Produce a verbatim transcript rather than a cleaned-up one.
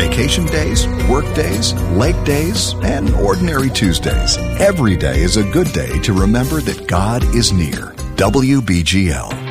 vacation days, work days, lake days, and ordinary Tuesdays. Every day is a good day to remember that God is near. W B G L.